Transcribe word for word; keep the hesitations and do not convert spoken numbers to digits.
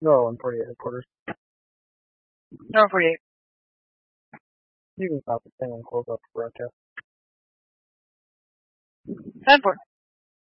No, I'm forty-eight headquarters. No, forty-eight. You can stop the thing and close up the broadcast. ten four.